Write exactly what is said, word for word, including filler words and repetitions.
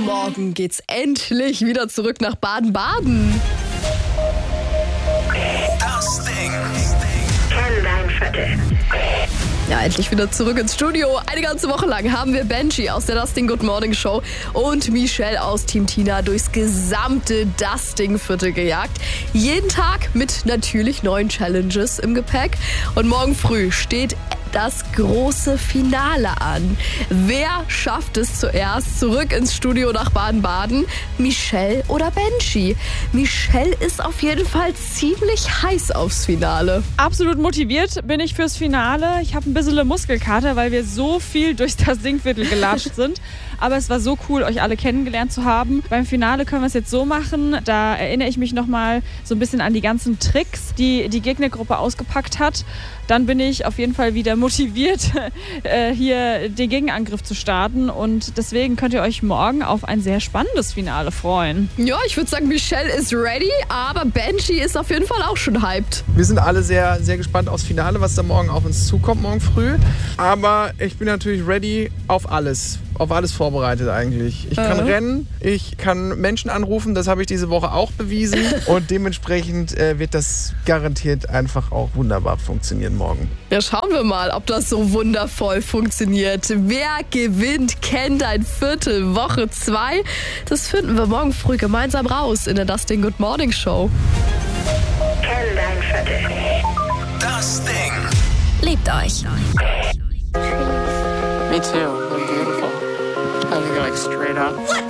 Morgen geht's endlich wieder zurück nach Baden-Baden. Das Ding. Kenn dein Viertel. Ja, endlich wieder zurück ins Studio. Eine ganze Woche lang haben wir Benji aus der Das Ding Good Morning Show und Michelle aus Team Tina durchs gesamte Das Ding Viertel gejagt. Jeden Tag mit natürlich neuen Challenges im Gepäck. Und morgen früh steht das große Finale an. Wer schafft es zuerst zurück ins Studio nach Baden-Baden? Michelle oder Benji? Michelle ist auf jeden Fall ziemlich heiß aufs Finale. Absolut motiviert bin ich fürs Finale. Ich habe ein bisschen Muskelkater, weil wir so viel durch das Dingviertel gelatscht sind. Aber es war so cool, euch alle kennengelernt zu haben. Beim Finale können wir es jetzt so machen. Da erinnere ich mich nochmal so ein bisschen an die ganzen Tricks, die die Gegnergruppe ausgepackt hat. Dann bin ich auf jeden Fall wieder motiviert, hier den Gegenangriff zu starten. Und deswegen könnt ihr euch morgen auf ein sehr spannendes Finale freuen. Ja, ich würde sagen, Michelle ist ready, aber Benji ist auf jeden Fall auch schon hyped. Wir sind alle sehr, sehr gespannt aufs Finale, was da morgen auf uns zukommt, morgen früh. Aber ich bin natürlich ready auf alles. Auf alles vorbereitet eigentlich. Ich kann äh. rennen, ich kann Menschen anrufen, das habe ich diese Woche auch bewiesen. Und dementsprechend äh, wird das garantiert einfach auch wunderbar funktionieren morgen. Ja, schauen wir mal, ob das so wundervoll funktioniert. Wer gewinnt, kennt ein Viertel, Woche zwei. Das finden wir morgen früh gemeinsam raus in der Das Ding Good Morning Show. Kenn dein Viertel. Das Ding. Liebt euch. Me too. They're beautiful. I think like straight up. What